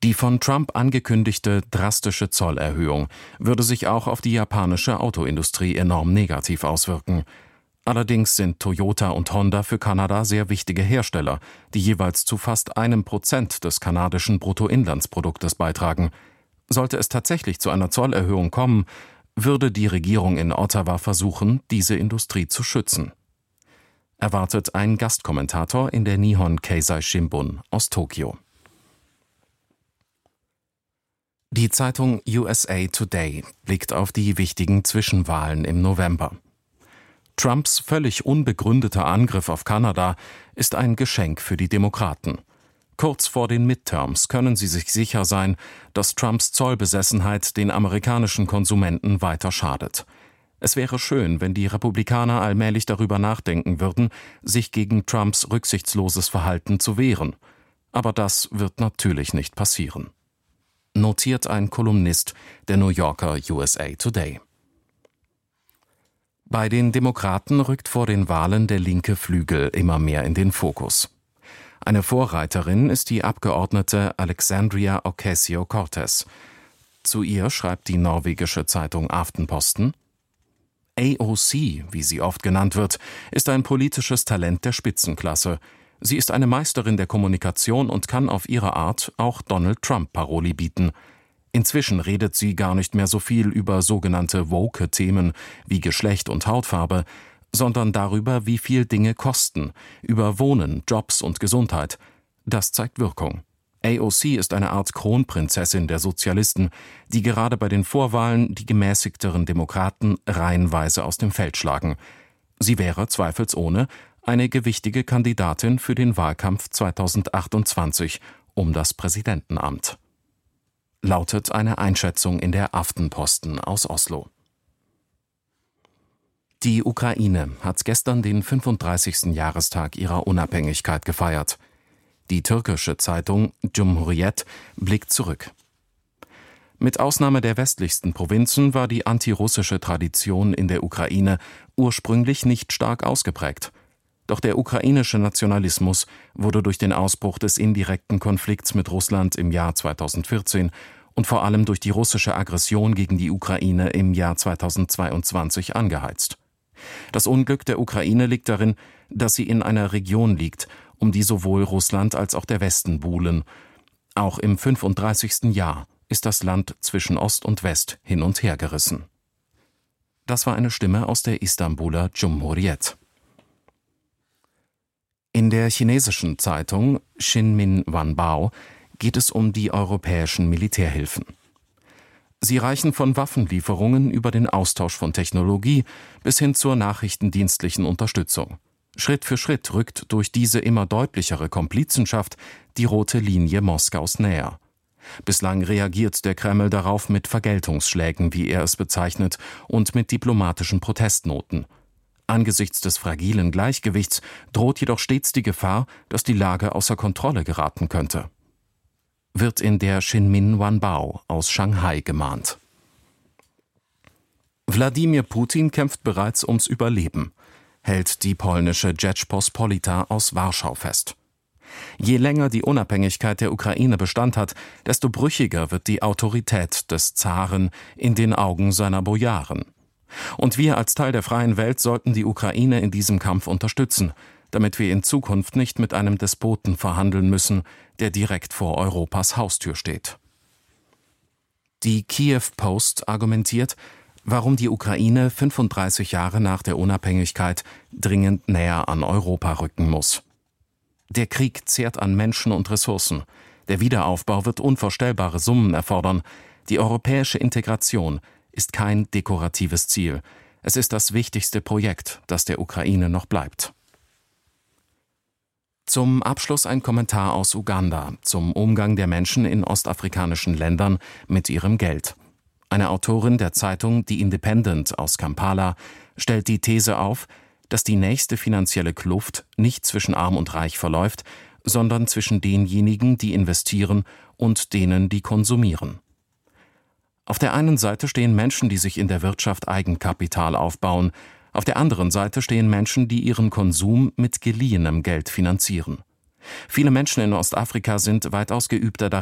Die von Trump angekündigte drastische Zollerhöhung würde sich auch auf die japanische Autoindustrie enorm negativ auswirken. Allerdings sind Toyota und Honda für Kanada sehr wichtige Hersteller, die jeweils zu fast 1% des kanadischen Bruttoinlandsproduktes beitragen. Sollte es tatsächlich zu einer Zollerhöhung kommen, würde die Regierung in Ottawa versuchen, diese Industrie zu schützen. Erwartet ein Gastkommentator in der Nihon Keizai Shimbun aus Tokio. Die Zeitung USA Today blickt auf die wichtigen Zwischenwahlen im November. Trumps völlig unbegründeter Angriff auf Kanada ist ein Geschenk für die Demokraten. Kurz vor den Midterms können sie sich sicher sein, dass Trumps Zollbesessenheit den amerikanischen Konsumenten weiter schadet. Es wäre schön, wenn die Republikaner allmählich darüber nachdenken würden, sich gegen Trumps rücksichtsloses Verhalten zu wehren. Aber das wird natürlich nicht passieren. Notiert ein Kolumnist der New Yorker USA Today. Bei den Demokraten rückt vor den Wahlen der linke Flügel immer mehr in den Fokus. Eine Vorreiterin ist die Abgeordnete Alexandria Ocasio-Cortez. Zu ihr schreibt die norwegische Zeitung Aftenposten: AOC, wie sie oft genannt wird, ist ein politisches Talent der Spitzenklasse. Sie ist eine Meisterin der Kommunikation und kann auf ihre Art auch Donald Trump Paroli bieten. Inzwischen redet sie gar nicht mehr so viel über sogenannte woke Themen wie Geschlecht und Hautfarbe, sondern darüber, wie viel Dinge kosten, über Wohnen, Jobs und Gesundheit. Das zeigt Wirkung. AOC ist eine Art Kronprinzessin der Sozialisten, die gerade bei den Vorwahlen die gemäßigteren Demokraten reihenweise aus dem Feld schlagen. Sie wäre zweifelsohne eine gewichtige Kandidatin für den Wahlkampf 2028 um das Präsidentenamt. Lautet eine Einschätzung in der Aftenposten aus Oslo. Die Ukraine hat gestern den 35. Jahrestag ihrer Unabhängigkeit gefeiert. Die türkische Zeitung Cumhuriyet blickt zurück. Mit Ausnahme der westlichsten Provinzen war die antirussische Tradition in der Ukraine ursprünglich nicht stark ausgeprägt. Doch der ukrainische Nationalismus wurde durch den Ausbruch des indirekten Konflikts mit Russland im Jahr 2014 und vor allem durch die russische Aggression gegen die Ukraine im Jahr 2022 angeheizt. Das Unglück der Ukraine liegt darin, dass sie in einer Region liegt, um die sowohl Russland als auch der Westen buhlen. Auch im 35. Jahr ist das Land zwischen Ost und West hin und her gerissen. Das war eine Stimme aus der Istanbuler Cumhuriyet. In der chinesischen Zeitung Xinmin Wanbao geht es um die europäischen Militärhilfen. Sie reichen von Waffenlieferungen über den Austausch von Technologie bis hin zur nachrichtendienstlichen Unterstützung. Schritt für Schritt rückt durch diese immer deutlichere Komplizenschaft die rote Linie Moskaus näher. Bislang reagiert der Kreml darauf mit Vergeltungsschlägen, wie er es bezeichnet, und mit diplomatischen Protestnoten. Angesichts des fragilen Gleichgewichts droht jedoch stets die Gefahr, dass die Lage außer Kontrolle geraten könnte. Wird in der Xinmin Wanbao aus Shanghai gemahnt. Wladimir Putin kämpft bereits ums Überleben, hält die polnische Rzeczpospolita aus Warschau fest. Je länger die Unabhängigkeit der Ukraine Bestand hat, desto brüchiger wird die Autorität des Zaren in den Augen seiner Bojaren. Und wir als Teil der freien Welt sollten die Ukraine in diesem Kampf unterstützen, damit wir in Zukunft nicht mit einem Despoten verhandeln müssen, der direkt vor Europas Haustür steht. Die Kiew Post argumentiert, warum die Ukraine 35 Jahre nach der Unabhängigkeit dringend näher an Europa rücken muss. Der Krieg zehrt an Menschen und Ressourcen. Der Wiederaufbau wird unvorstellbare Summen erfordern. Die europäische Integration ist kein dekoratives Ziel. Es ist das wichtigste Projekt, das der Ukraine noch bleibt. Zum Abschluss ein Kommentar aus Uganda zum Umgang der Menschen in ostafrikanischen Ländern mit ihrem Geld. Eine Autorin der Zeitung The Independent aus Kampala stellt die These auf, dass die nächste finanzielle Kluft nicht zwischen Arm und Reich verläuft, sondern zwischen denjenigen, die investieren, und denen, die konsumieren. Auf der einen Seite stehen Menschen, die sich in der Wirtschaft Eigenkapital aufbauen, auf der anderen Seite stehen Menschen, die ihren Konsum mit geliehenem Geld finanzieren. Viele Menschen in Ostafrika sind weitaus geübter darin,